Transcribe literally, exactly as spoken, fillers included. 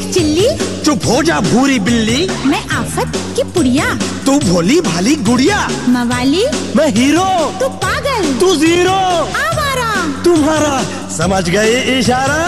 Chilli. चुप हो जा भूरी बिल्ली। मैं आफत की पुड़िया। तू भोली भाली गुड़िया। मवाली। मैं हीरो। तू पागल। तू जीरो। आवारा। तुम्हारा समझ गए इशारा।